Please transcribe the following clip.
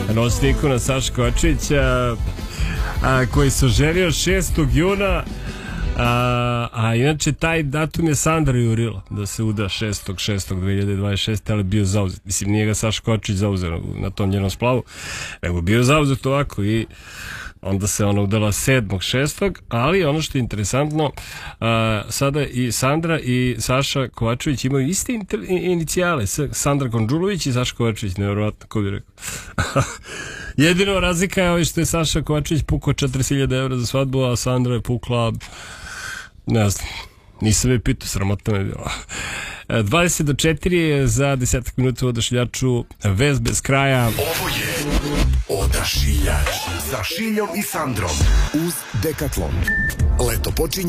nosniku na Saša Kovačevića, koji se oženio 6. juna, a inače taj datum je Sandra jurila da se uda 6.6.2026, ali bio zauzet. Mislim, nije ga Saša Kovačević zauzeo na tom njenom splavu, nego bio zauzet ovako i onda se ona udala 7.6. Ali ono što je interesantno, sada i Sandra i Saša Kovačević imaju iste inicijale, Sandra Konđulović i Saša Kovačević, nevjerovatno, ko bi rekao. Jedino razlika je što je Saša Kovačević pukao 40.000 evra za svadbu, a Sandra je pukla, ne znam, nisam je pitao, sramotno je bilo. 20 do 4 za 10 minuta u Odašiljaču, vez bez kraja. Ovo je Odašiljač sa Šiljom i Sandrom uz Decathlon. Leto počinje